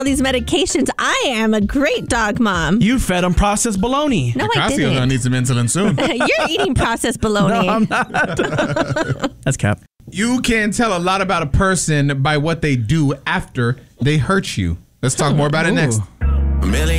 these medications. I am a great dog mom. You fed him processed bologna. No, I Ocasio didn't. gonna need some insulin soon. You're eating processed bologna. No, I'm not. That's cap. You can tell a lot about a person by what they do after they hurt you. Let's talk more about it next.